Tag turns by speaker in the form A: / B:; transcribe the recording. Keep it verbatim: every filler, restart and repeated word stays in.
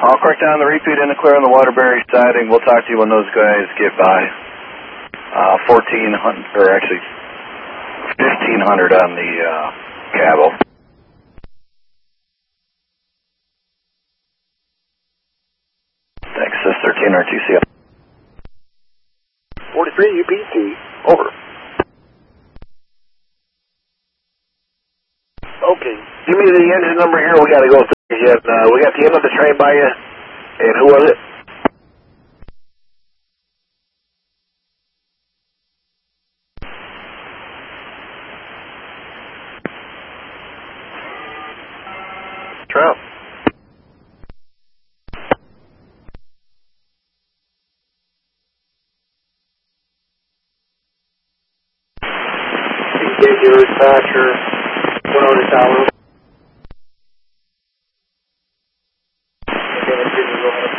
A: I'll correct down the repeat in the clear on the Waterbury siding. We'll talk to you when those guys get by. Uh, fourteen hundred, or actually fifteen hundred on the uh, Cabo. Thanks, this thirteen R T C.
B: forty-three U P T, over. Okay, give me the engine number here. We got to go through yet. Uh, we got the end of the train by you. And who was it? Trout. Engage your dispatcher. one oh the tower. Okay, let's go ahead.